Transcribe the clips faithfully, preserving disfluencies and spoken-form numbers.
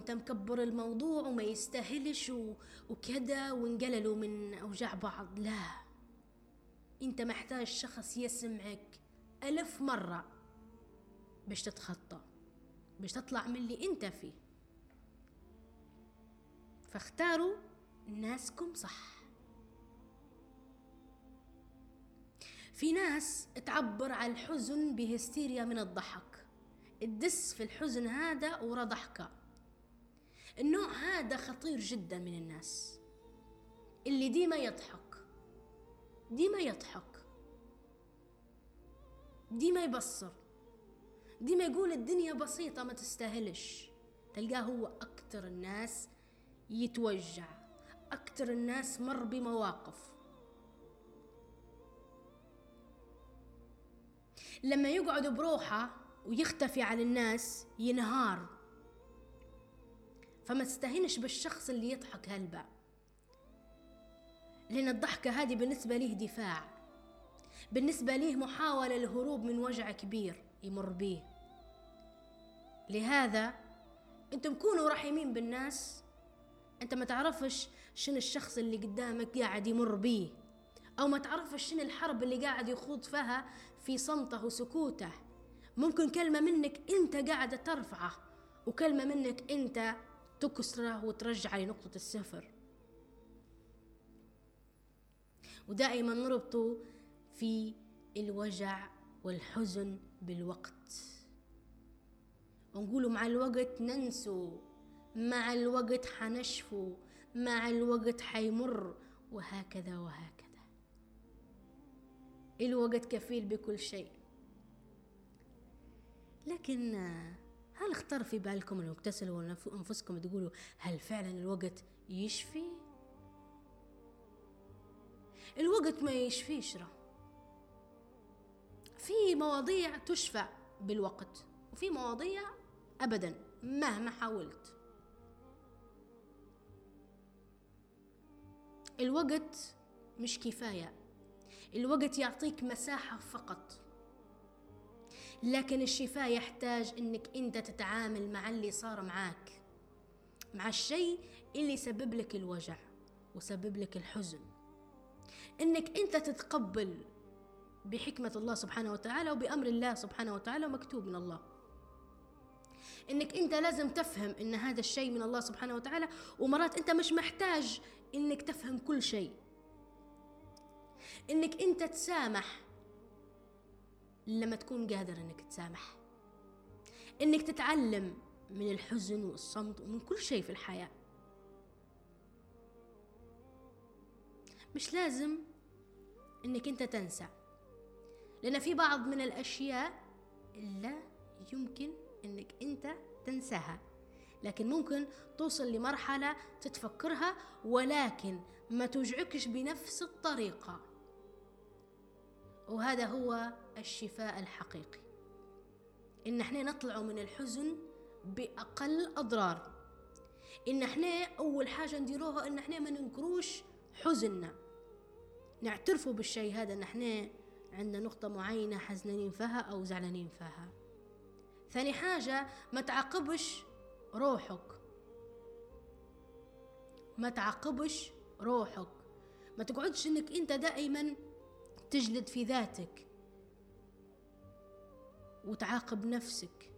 وانت مكبر الموضوع وما يستاهلش و... وكذا وانقللوا من أوجاع بعض. لا، انت محتاج شخص يسمعك ألف مرة باش تتخطى، باش تطلع من اللي انت فيه. فاختاروا ناسكم صح. في ناس تعبر عن الحزن بهستيريا من الضحك، الدس في الحزن هذا ورا ضحكة. النوع هذا خطير جدا من الناس، اللي ديما يضحك ديما يضحك ديما يبصر، ديما يقول الدنيا بسيطة ما تستاهلش. تلقاه هو أكتر الناس يتوجع، أكتر الناس مر بمواقف. لما يقعد بروحه ويختفي عن الناس ينهار. فما تستهينش بالشخص اللي يضحك هلبا، لأن الضحكة هذه بالنسبة ليه دفاع، بالنسبة ليه محاولة للهروب من وجع كبير يمر به. لهذا انتم كونوا رحيمين بالناس. انت ما تعرفش شنو الشخص اللي قدامك قاعد يمر به، او ما تعرفش شنو الحرب اللي قاعد يخوض فيها في صمته وسكوته. ممكن كلمة منك انت قاعدة ترفعه، وكلمة منك انت تكسره وترجعه لنقطة الصفر. ودائما نربطه في الوجع والحزن بالوقت، ونقولوا مع الوقت ننسوا، مع الوقت حنشفوا، مع الوقت حيمر، وهكذا وهكذا. الوقت كفيل بكل شيء. لكن هل اختار في بالكم أن تسألوا أنفسكم تقولوا هل فعلا الوقت يشفي؟ الوقت ما يشفيش. في مواضيع تشفى بالوقت، وفي مواضيع أبدا مهما حاولت. الوقت مش كفاية، الوقت يعطيك مساحة فقط. لكن الشفاء يحتاج انك انت تتعامل مع اللي صار معاك، مع الشيء اللي سبب لك الوجع وسبب لك الحزن. انك انت تتقبل بحكمة الله سبحانه وتعالى وبأمر الله سبحانه وتعالى ومكتوب من الله. انك انت لازم تفهم ان هذا الشيء من الله سبحانه وتعالى، ومرات انت مش محتاج انك تفهم كل شيء. انك انت تسامح لما تكون قادر انك تسامح، انك تتعلم من الحزن والصمت ومن كل شيء في الحياة. مش لازم انك انت تنسى، لان في بعض من الاشياء لا يمكن انك انت تنساها، لكن ممكن توصل لمرحلة تتفكرها ولكن ما توجعكش بنفس الطريقة. وهذا هو الشفاء الحقيقي، إن احنا نطلع من الحزن بأقل أضرار. إن احنا أول حاجة نديروها إن احنا ما ننكروش حزننا، نعترفوا بالشيء هذا إن احنا عندنا نقطة معينة حزنين فيها أو زعلانين فيها. ثاني حاجة ما تعاقبش روحك، ما تعاقبش روحك، ما تقعدش إنك أنت دائما تجلد في ذاتك وتعاقب نفسك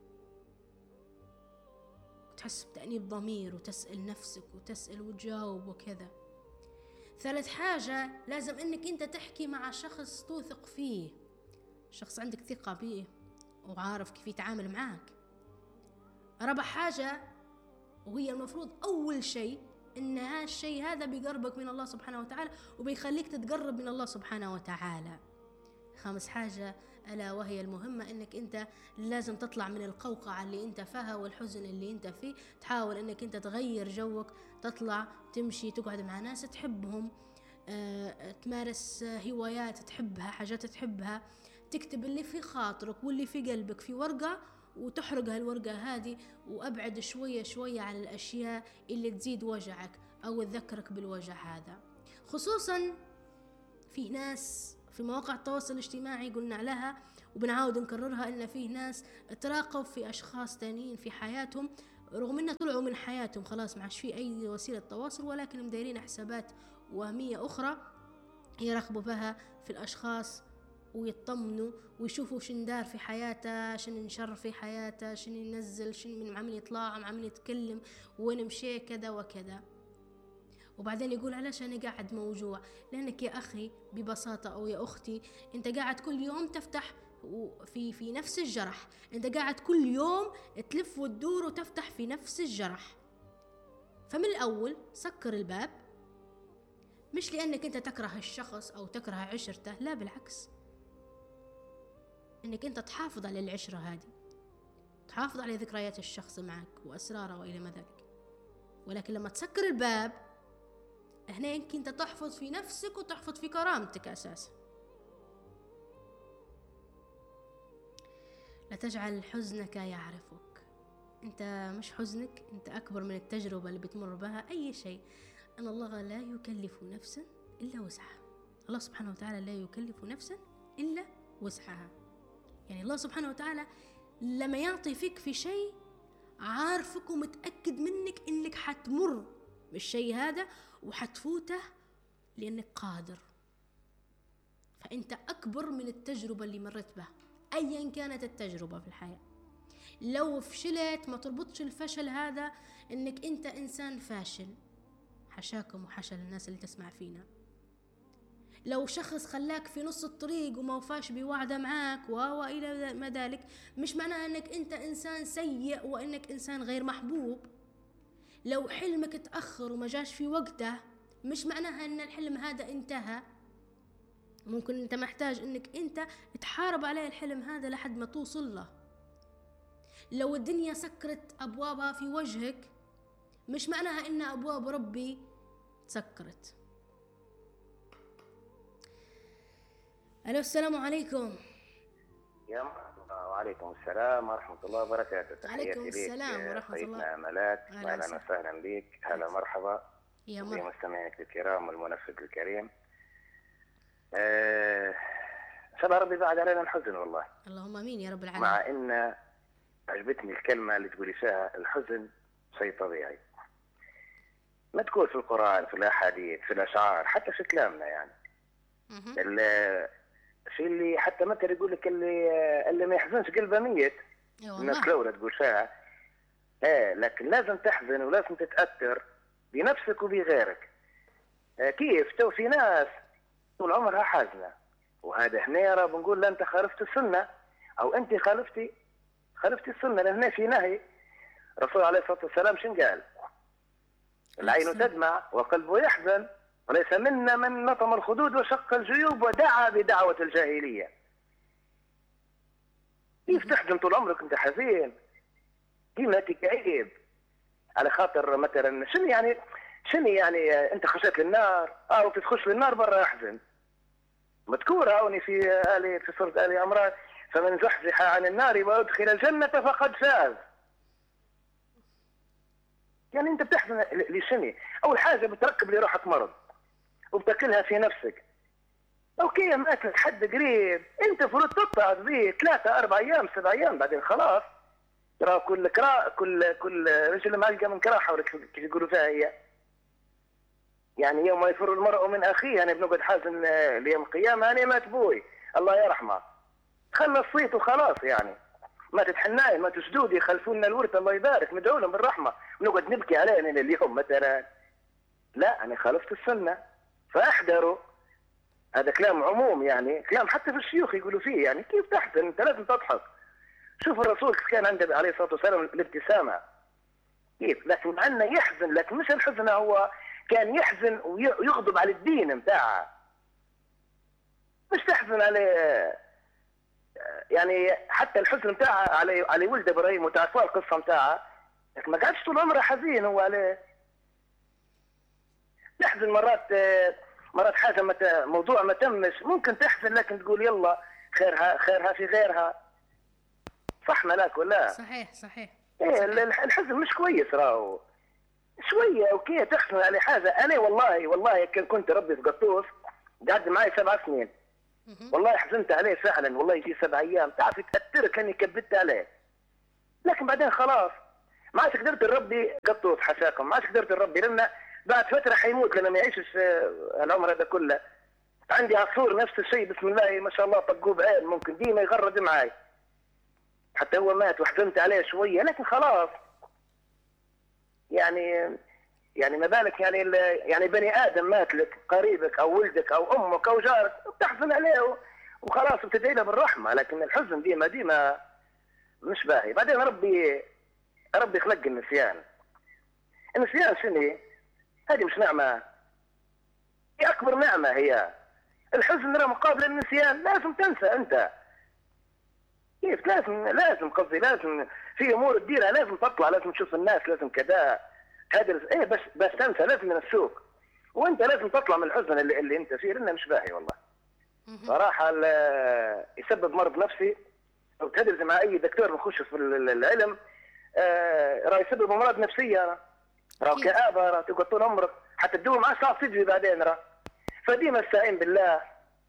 وتحس بتأنيب ضمير وتسأل نفسك وتسأل وتجاوب وكذا. ثالث حاجة لازم انك انت تحكي مع شخص توثق فيه، شخص عندك ثقة به وعارف كيف يتعامل معاك. رابع حاجة وهي المفروض أول شيء إن هالشيء هذا بيقربك من الله سبحانه وتعالى وبيخليك تتقرب من الله سبحانه وتعالى. خامس حاجة ألا وهي المهمة، إنك أنت لازم تطلع من القوقعة اللي أنت فيها والحزن اللي أنت فيه. تحاول إنك أنت تغير جوك، تطلع تمشي، تقعد مع ناس تحبهم، أه، تمارس هوايات تحبها، حاجات تحبها، تكتب اللي في خاطرك واللي في قلبك في ورقة وتحرق هالورقة هذه، وأبعد شوية شوية عن الأشياء اللي تزيد وجعك أو تذكرك بالوجع هذا. خصوصا في ناس في مواقع التواصل الاجتماعي قلنا لها وبنعاود نكررها، إن فيه ناس تراقب في أشخاص تانيين في حياتهم رغم انه طلعوا من حياتهم خلاص ما عادش في اي وسيله تواصل، ولكن مدايرين حسابات وهميه اخرى يراقبوا بها في الاشخاص ويطمنوا ويشوفوا شن دار في حياته، شن انشر في حياته، شن ينزل، شن من عمل يطلع، عمل يتكلم، وين مشي كذا وكذا. وبعدين يقول علاش أنا قاعد موجوع؟ لأنك يا أخي ببساطة أو يا أختي أنت قاعد كل يوم تفتح في في نفس الجرح، أنت قاعد كل يوم تلف وتدور وتفتح في نفس الجرح. فمن الأول سكر الباب، مش لأنك أنت تكره الشخص أو تكره عشرته، لا بالعكس، أنك أنت تحافظ على العشرة هذه، تحافظ على ذكريات الشخص معك وأسراره وإلى ما ذلك. ولكن لما تسكر الباب هنا يمكن أنت تحفظ في نفسك وتحفظ في كرامتك أساسا. لا تجعل حزنك يعرفك، أنت مش حزنك، أنت أكبر من التجربة اللي بتمر بها أي شيء. أن الله لا يكلف نفسا إلا وسعها، الله سبحانه وتعالى لا يكلف نفسا إلا وسعها. يعني الله سبحانه وتعالى لما يعطي فيك في شيء عارفك ومتأكد منك إنك حتمر بالشيء هذا وحتفوته لأنك قادر. فأنت أكبر من التجربة اللي مرت بها أيا كانت التجربة في الحياة. لو فشلت ما تربطش الفشل هذا إنك أنت إنسان فاشل، حشاكم وحشا الناس اللي تسمع فينا. لو شخص خلاك في نص الطريق وما وفاش بوعده معاك وإلى ما ذلك، مش معناها أنك أنت إنسان سيء وأنك إنسان غير محبوب. لو حلمك تأخر وما جاش في وقته، مش معناها أن الحلم هذا انتهى. ممكن أنت محتاج أنك أنت تحارب عليه الحلم هذا لحد ما توصل له. لو الدنيا سكرت أبوابها في وجهك، مش معناها أن أبواب ربي تسكرت. ألو، السلام عليكم. يا مرحبا. وعليكم السلام ورحمة الله وبركاته. عليكم السلام ورحمة الله. سيدنا ملاك، أهلا وسهلا بك. هلا مرحبا يا مرحبا بمستمعينك الكرام والمنفذ الكريم. أه سبع ربي بعد علينا الحزن والله. اللهم امين يا رب العالمين. مع ان عجبتني الكلمة اللي تقولي فيها الحزن شيء طبيعي، ما تكون في القرآن، في الأحاديث، في الأشعار، حتى في كلامنا. يعني الشيء اللي حتى مثل يقول لك اللي اللي ما يحزنش قلبه ميت. الناس لورا تقول فيها ايه، لكن لازم تحزن ولازم تتأثر بنفسك وبغيرك. آه كيف؟ تو في ناس طول عمرها حازنة، وهذا هنا يا رب نقول لا انت خالفت السنة او انت خالفتي خالفتي السنة، لان هنا في نهي. الرسول عليه الصلاة والسلام شن قال؟ العين تدمع وقلبه يحزن، وليس منا من نطم الخدود وشق الجيوب ودعا بدعوة الجاهلية. كيف تحزن طول عمرك انت حزين؟ ديما تكئب على خاطر مثلا شنو يعني شنو يعني انت خشيت للنار اه وتخش للنار برا احزن. مذكورة هوني في آل في سورة آل عمران، فمن زحزح عن النار وادخل الجنة فقد فاز. يعني انت بتحزن لشنو؟ اول حاجة بتركب لي روحك مرض وبتاكلها في نفسك. اوكي ماتت حد قريب، انت فرض تقطع به ثلاثة اربع ايام سبع ايام، بعدين خلاص ترى كل كرا كل كل رجل معلقة من كراحة ولا كيف يقولوا فيها هي. يعني يوم ما يفر المرء من اخيه، انا بنقعد حازن ليوم القيامة انا مات بوي الله يرحمه، خلى الصيت وخلاص. يعني ماتت حناية ماتوا جدودي يخلفوا لنا الورث الله يبارك، ندعوا لهم بالرحمة ونقعد نبكي علينا اليوم مثلا. لا انا خالفت السنة فاحذروا. هذا كلام عموم، يعني كلام حتى في الشيوخ يقولوا فيه. يعني كيف تحزن؟ انت لازم تضحك. شوف الرسول كان عنده عليه الصلاة والسلام الابتسامة كيف، لكن مع انه يحزن، لكن مش الحزن هو كان يحزن ويغضب على الدين متاعه، مش تحزن على يعني حتى الحزن متاعه على على ولد ابراهيم وتعرفوا القصة متاعه، لكن ما قعدش طول عمره حزين هو عليه. تحزن مرات مرات حاجة مت... موضوع ما تمش ممكن تحزن، لكن تقول يلا خيرها خيرها في غيرها. صح ملاك ولا؟ صحيح صحيح. ايه الحزن مش كويس راهو شوية. اوكي تحزن على حاجة. انا والله والله كان كنت ربي في قطوف قعد معي سبع سنين والله حزنت عليه فعلا. والله يجي سبع ايام تعرف تأثرك اني كبدت عليه، لكن بعدين خلاص ما عادش قدرت نربي قطوط حشاكم، ما عادش قدرت نربي، لان بعد فتره حيموت لان ما يعيشش العمر هذا كله. عندي عصفور نفس الشيء بسم الله ما شاء الله، طقوه بعين ممكن ديما يغرد معاي، حتى هو مات وحزنت عليه شويه، لكن خلاص يعني يعني ما بالك يعني يعني بني ادم مات لك، قريبك او ولدك او امك او جارك، بتحزن عليه وخلاص بتدعي له بالرحمه، لكن الحزن ديما ديما مش باهي. بعدين ربي ربي خلق النسيان. النسيان شنو؟ هذه مش نعمه، هي اكبر نعمه. هي الحزن ترى مقابل النسيان، لازم تنسى انت. كيف لازم لازم قصدي لازم في امور تديرها، لازم تطلع، لازم تشوف الناس، لازم كذا تدرس ايه، بس بس تنسى، لازم ينسوك، وانت لازم تطلع من الحزن اللي, اللي انت فيه، لانه مش باهي والله. صراحه يسبب مرض نفسي. لو تدرس مع اي دكتور بخش في العلم آه راه يسبب امراض نفسيه، راه كآبه، راه تقعد طول عمرك حتى تدوم معاه صعب تجري بعدين راه. فديما استعين بالله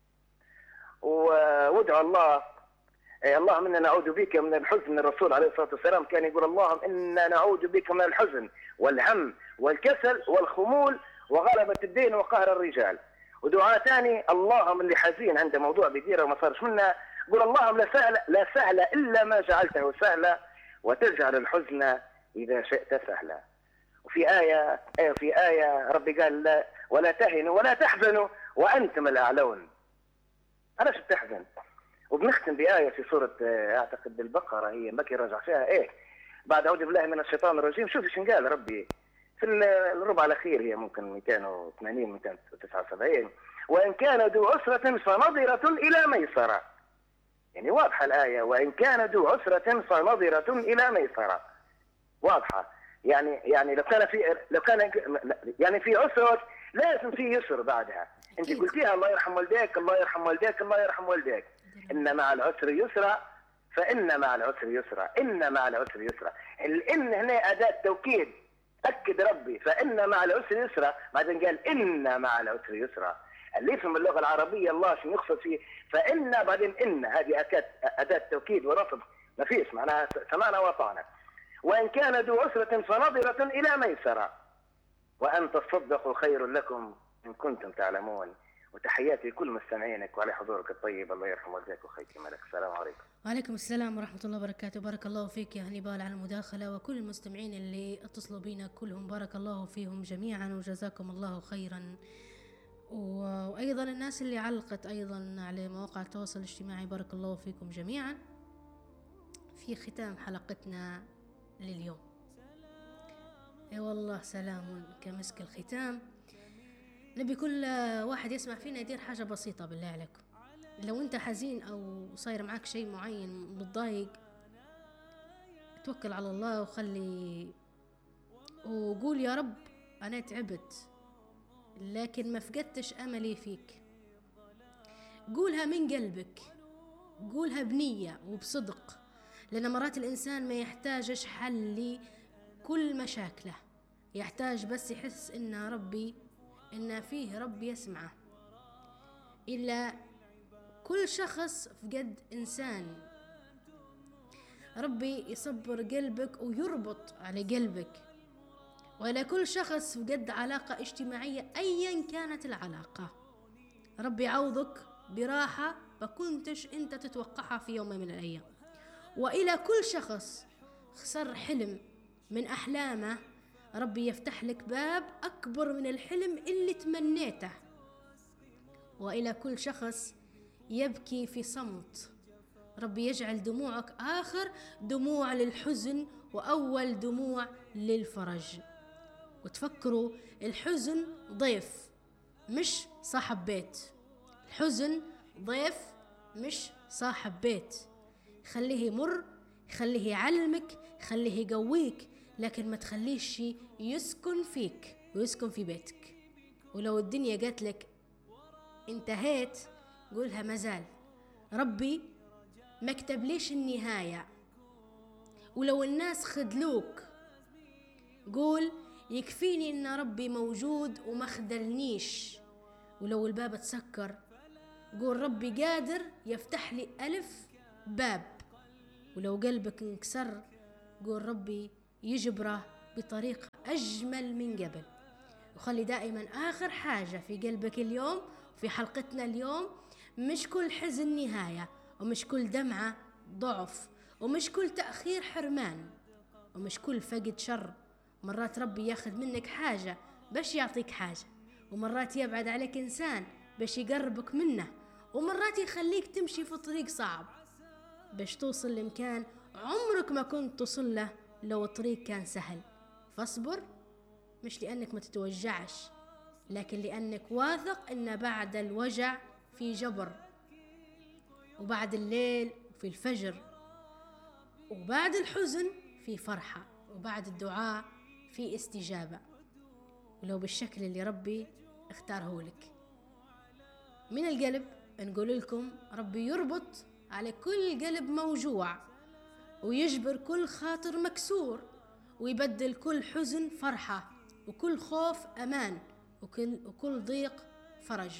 وادعو الله. إيه اللهم انا نعوذ بك من الحزن. الرسول عليه الصلاه والسلام كان يقول اللهم انا نعوذ بك من الحزن والهم والكسل والخمول وغلبة الدين وقهر الرجال. ودعاء ثاني اللهم اللي حزين عنده موضوع بيديره وما صارش منه، قول اللهم لا سهل لا سهل الا ما جعلته سهلا وتجعل الحزن اذا شئت سهلا. وفي آية أيوة في آية ربي قال لا ولا تهنوا ولا تحزنوا وأنتم الأعلون. علاش بتحزن؟ وبنختم بآية في سورة أعتقد البقرة، هي مكي راجع فيها إيه بعد أعوذ بالله من الشيطان الرجيم. شوف ايش قال ربي في الربع الأخير، هي ممكن مئتين وثمانين مئتين وتسعة وسبعين، وإن كان ذو عسرة فنظرة إلى ميسرة. يعني واضحة الآية، وإن كان ذو عسرة فنظرة إلى ميسرة، واضحة. يعني يعني لو كان في لو كان يعني في عسر لازم في يسر بعدها. انت قلتيها الله يرحم والديك الله يرحم والديك الله يرحم والديك، ان مع العسر يسرا فان مع العسر يسرا، ان مع العسر يسرا. الان هنا اداه توكيد، اكد ربي فان مع العسر يسرا، بعدين قال ان مع العسر يسرا. اللي يفهم اللغه العربيه الله شنو يقصد فيه فان بعدين ان، هذه اداه توكيد ورفض، ما فيش معناها سمعنا وطعنا. وإن كان ذو عسرة فنظرة إلى ميسرة وأن تصدقوا خير لكم إن كنتم تعلمون. وتحياتي لكل مستمعينك وعلى حضورك الطيب. الله يرحم والديك وخيك ملك. السلام عليكم. وعليكم السلام ورحمة الله وبركاته. بارك الله فيك يا هنيبال على المداخلة، وكل المستمعين اللي اتصلوا بينا كلهم بارك الله فيهم جميعا وجزاكم الله خيرا. وأيضا الناس اللي علقت أيضا على مواقع التواصل الاجتماعي بارك الله فيكم جميعا. في ختام حلقتنا لليوم، اي والله سلام كمسك الختام. نبي كل واحد يسمع فينا يدير حاجة بسيطة بالله عليكم. لو انت حزين او صاير معك شيء معين متضايق، توكل على الله وخلي وقول يا رب انا تعبت لكن ما فقدتش املي فيك. قولها من قلبك، قولها بنية وبصدق، لأن مرات الإنسان ما يحتاجش حل لكل مشاكله، يحتاج بس يحس إن ربي إن فيه ربي يسمعه. إلا كل شخص فقد إنسان، ربي يصبر قلبك ويربط على قلبك. وإلى كل شخص فقد علاقة اجتماعية أيا كانت العلاقة، ربي يعوضك براحة ما كنتش أنت تتوقعها في يوم من الأيام. وإلى كل شخص خسر حلم من أحلامه، ربي يفتح لك باب أكبر من الحلم اللي تمنيته. وإلى كل شخص يبكي في صمت، ربي يجعل دموعك آخر دموع للحزن وأول دموع للفرج. وتفكروا الحزن ضيف مش صاحب بيت، الحزن ضيف مش صاحب بيت. خليه يمر، خليه يعلمك، خليه يقويك، لكن ما تخليش يسكن فيك ويسكن في بيتك. ولو الدنيا قالت لك انتهيت قولها مازال ربي ما كتبليش النهاية. ولو الناس خذلوك قول يكفيني ان ربي موجود وما خذلنيش. ولو الباب تسكر قول ربي قادر يفتح لي ألف باب. ولو قلبك انكسر قول ربي يجبره بطريقة أجمل من قبل. وخلي دائما آخر حاجة في قلبك اليوم في حلقتنا اليوم، مش كل حزن نهاية، ومش كل دمعة ضعف، ومش كل تأخير حرمان، ومش كل فقد شر. مرات ربي ياخذ منك حاجة باش يعطيك حاجة، ومرات يبعد عليك إنسان باش يقربك منه، ومرات يخليك تمشي في طريق صعب باش توصل لمكان عمرك ما كنت توصل له لو الطريق كان سهل. فاصبر، مش لأنك ما تتوجعش، لكن لأنك واثق إن بعد الوجع في جبر، وبعد الليل في الفجر، وبعد الحزن في فرحة، وبعد الدعاء في استجابة، ولو بالشكل اللي ربي اختاره لك. من القلب نقول لكم ربي يربط على كل قلب موجوع، ويجبر كل خاطر مكسور، ويبدل كل حزن فرحة، وكل خوف أمان، وكل, وكل ضيق فرج.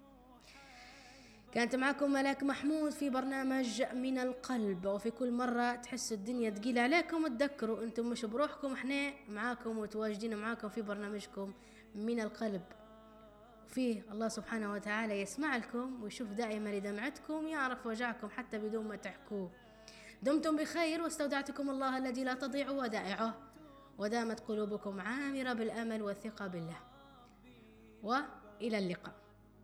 كانت معكم ملاك محمود في برنامج من القلب. وفي كل مرة تحسوا الدنيا تقيلة عليكم تذكروا أنتم مش بروحكم، احنا معاكم وتواجدين معاكم في برنامجكم من القلب. فيه الله سبحانه وتعالى يسمع لكم ويشوف دائما لدمعتكم، يعرف وجعكم حتى بدون ما تحكوه. دمتم بخير، واستودعتكم الله الذي لا تضيع ودائعه، ودامت قلوبكم عامرة بالأمل والثقة بالله، وإلى اللقاء.